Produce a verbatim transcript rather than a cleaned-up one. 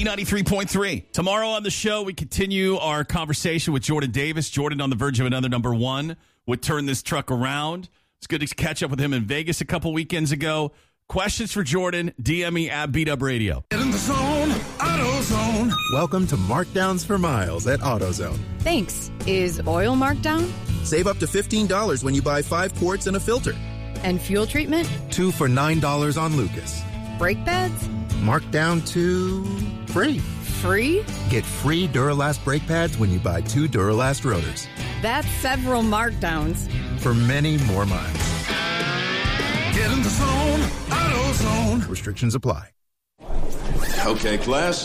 B ninety-three point three. Tomorrow on the show, we continue our conversation with Jordan Davis. Jordan on the verge of another number one would turn this truck around. It's good to catch up with him in Vegas a couple weekends ago. Questions for Jordan, D M me at Beat Up Radio. Get in the zone, AutoZone. Welcome to Markdowns for Miles at AutoZone. Thanks. Is oil marked down? Save up to fifteen dollars when you buy five quarts and a filter. And fuel treatment? Two for nine dollars on Lucas. Brake pads? Marked down to free. Free? Get free Duralast brake pads when you buy two Duralast rotors. That's several markdowns. For many more miles. Get in the zone, AutoZone. Restrictions apply. Okay, class.